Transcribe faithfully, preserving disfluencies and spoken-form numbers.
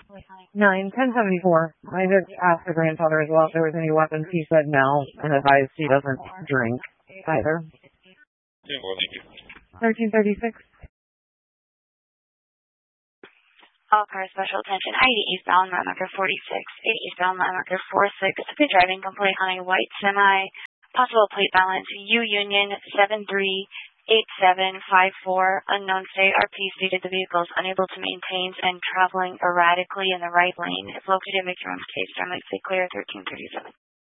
nine ten seventy-four. I did ask her grandfather as well if there was any weapons. He said no, and advised he doesn't drink either. Yeah, well, thank you. thirteen thirty-six. All cars, special attention. eighty eastbound, mile marker forty-six. eighty eastbound, mile marker forty-six. Good driving complete on a white semi. Possible plate balance. U Union seven three eight seven five four. Unknown state. R P stated the vehicle is unable to maintain and traveling erratically in the right lane. If located, make your own case. Turn left, clear. thirteen thirty-seven.